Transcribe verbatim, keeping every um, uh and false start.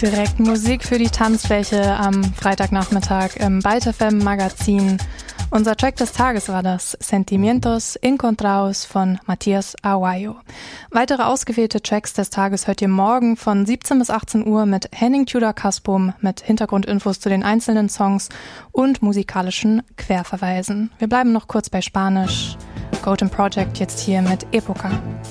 Direkt Musik für die Tanzfläche am Freitagnachmittag im Byte F M Magazin. Unser Track des Tages war das Sentimientos Encontrados von Matías Aguayo. Weitere ausgewählte Tracks des Tages hört ihr morgen von siebzehn bis achtzehn Uhr mit Henning Tudor-Kaspum mit Hintergrundinfos zu den einzelnen Songs und musikalischen Querverweisen. Wir bleiben noch kurz bei Spanisch. Golden Project jetzt hier mit Epoca.